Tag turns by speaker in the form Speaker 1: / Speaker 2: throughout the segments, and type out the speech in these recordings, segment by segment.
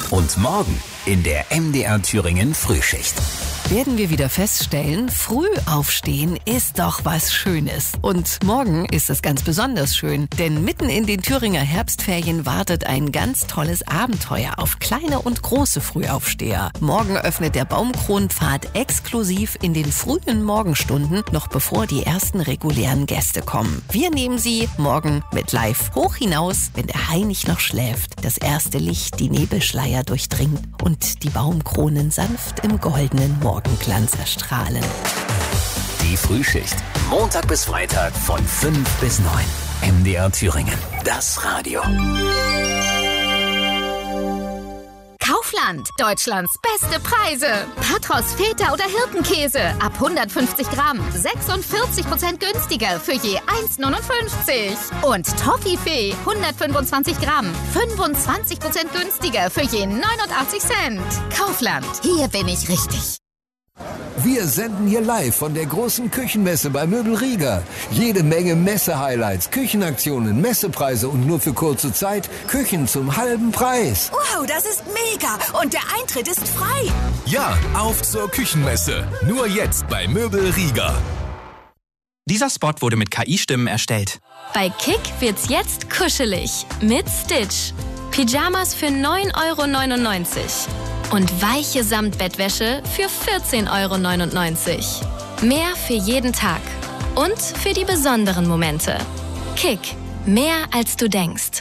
Speaker 1: Und morgen in der MDR Thüringen Frühschicht.
Speaker 2: Werden wir wieder feststellen, früh aufstehen ist doch was Schönes. Und morgen ist es ganz besonders schön, denn mitten in den Thüringer Herbstferien wartet ein ganz tolles Abenteuer auf kleine und große Frühaufsteher. Morgen öffnet der Baumkronpfad exklusiv in den frühen Morgenstunden, noch bevor die ersten regulären Gäste kommen. Wir nehmen Sie morgen mit live hoch hinaus, wenn der Hainich noch schläft, das erste Licht die Nebelschleier durchdringt und die Baumkronen sanft im goldenen Morgenglanz erstrahlen.
Speaker 1: Die Frühschicht. Montag bis Freitag von 5 bis 9. MDR Thüringen. Das Radio.
Speaker 3: Kaufland. Deutschlands beste Preise. Patros, Feta oder Hirtenkäse. Ab 150 Gramm. 46% günstiger für je 1,59. Und Toffifee. 125 Gramm. 25% günstiger für je 89 Cent. Kaufland. Hier bin ich richtig.
Speaker 4: Wir senden hier live von der großen Küchenmesse bei Möbel Rieger. Jede Menge Messe-Highlights, Küchenaktionen, Messepreise und nur für kurze Zeit Küchen zum halben Preis.
Speaker 5: Wow, das ist mega! Und der Eintritt ist frei.
Speaker 6: Ja, auf zur Küchenmesse. Nur jetzt bei Möbel Rieger.
Speaker 7: Dieser Spot wurde mit KI-Stimmen erstellt.
Speaker 8: Bei Kick wird's jetzt kuschelig mit Stitch. Pyjamas für 9,99 € und weiche Samtbettwäsche für 14,99 €. Mehr für jeden Tag und für die besonderen Momente. Kick, mehr als du denkst.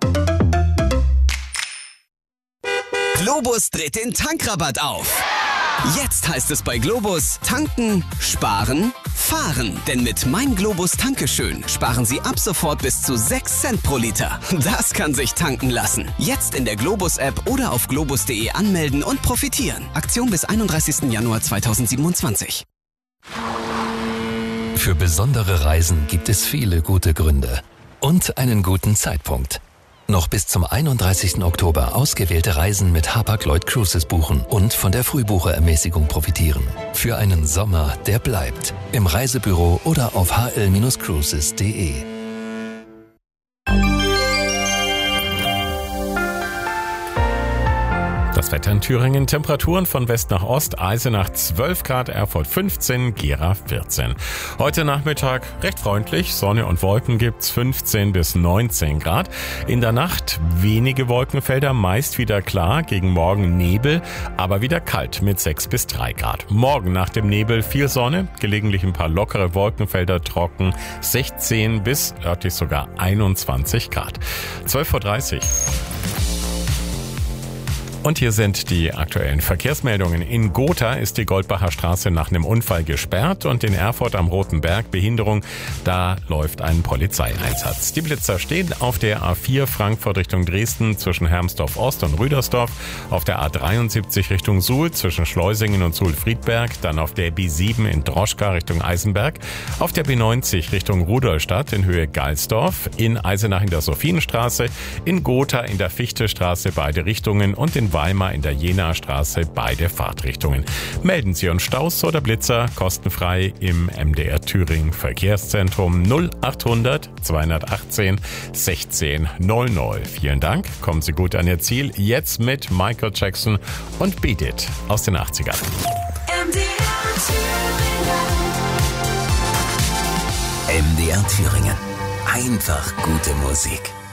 Speaker 9: Globus dreht den Tankrabatt auf. Jetzt heißt es bei Globus tanken, sparen, fahren. Denn mit Mein Globus Tankeschön sparen Sie ab sofort bis zu 6 Cent pro Liter. Das kann sich tanken lassen. Jetzt in der Globus-App oder auf globus.de anmelden und profitieren. Aktion bis 31. Januar 2027.
Speaker 10: Für besondere Reisen gibt es viele gute Gründe. Und einen guten Zeitpunkt. Noch bis zum 31. Oktober ausgewählte Reisen mit Hapag-Lloyd Cruises buchen und von der Frühbucherermäßigung profitieren. Für einen Sommer, der bleibt. Im Reisebüro oder auf hl-cruises.de.
Speaker 11: Das Wetter in Thüringen, Temperaturen von West nach Ost, Eisenach 12 Grad, Erfurt 15, Gera 14. Heute Nachmittag recht freundlich, Sonne und Wolken gibt's 15 bis 19 Grad. In der Nacht wenige Wolkenfelder, meist wieder klar, gegen Morgen Nebel, aber wieder kalt mit 6 bis 3 Grad. Morgen nach dem Nebel viel Sonne, gelegentlich ein paar lockere Wolkenfelder, trocken 16 bis örtlich sogar 21 Grad. 12:30 Uhr. Und hier sind die aktuellen Verkehrsmeldungen. In Gotha ist die Goldbacher Straße nach einem Unfall gesperrt und in Erfurt am Roten Berg Behinderung. Da läuft ein Polizeieinsatz. Die Blitzer stehen auf der A4 Frankfurt Richtung Dresden zwischen Hermsdorf Ost und Rüdersdorf, auf der A73 Richtung Suhl zwischen Schleusingen und Suhl-Friedberg, dann auf der B7 in Droschka Richtung Eisenberg, auf der B90 Richtung Rudolstadt in Höhe Geilsdorf, in Eisenach in der Sophienstraße, in Gotha in der Fichtestraße beide Richtungen und in Weimar in der Jenaer Straße beide Fahrtrichtungen. Melden Sie uns Staus oder Blitzer kostenfrei im MDR Thüringen Verkehrszentrum 0800 218 16 00. Vielen Dank, kommen Sie gut an Ihr Ziel. Jetzt mit Michael Jackson und Beat It aus den 80ern.
Speaker 1: MDR Thüringen. Einfach gute Musik.